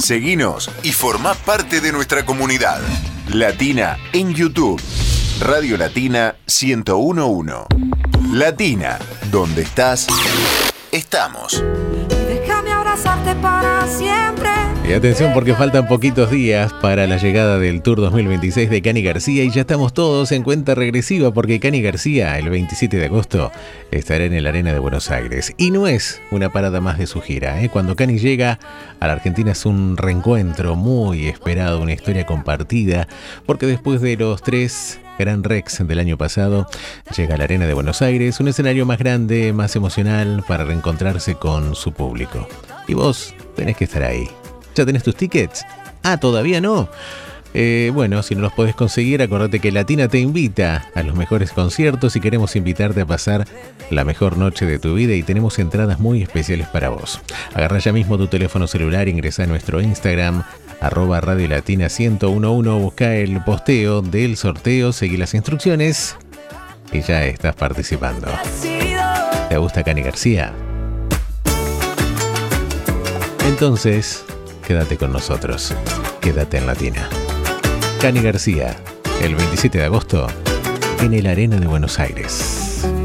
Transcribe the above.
Seguinos y formá parte de nuestra comunidad. Latina en YouTube. Radio Latina 1011. Latina, donde estás, estamos. Déjame abrazarte para siempre. Y atención porque faltan poquitos días para la llegada del Tour 2026 de Cani García y ya estamos todos en cuenta regresiva porque Cani García el 27 de agosto estará en el Arena de Buenos Aires. Y no es una parada más de su gira. Cuando Cani llega a la Argentina es un reencuentro muy esperado, una historia compartida, porque después de los 3 Gran Rex del año pasado llega a la Arena de Buenos Aires, un escenario más grande, más emocional para reencontrarse con su público. Y vos tenés que estar ahí. ¿Ya tenés tus tickets? Ah, ¿todavía no? Bueno, si no los podés conseguir, acordate que Latina te invita a los mejores conciertos y queremos invitarte a pasar la mejor noche de tu vida y tenemos entradas muy especiales para vos. Agarrá ya mismo tu teléfono celular, ingresá a nuestro Instagram, @Radio Latina 1011, busca el posteo del sorteo, seguí las instrucciones y ya estás participando. ¿Te gusta Cani García? Entonces, quédate con nosotros, quédate en Latina. Cani García, el 27 de agosto, en el Arena de Buenos Aires.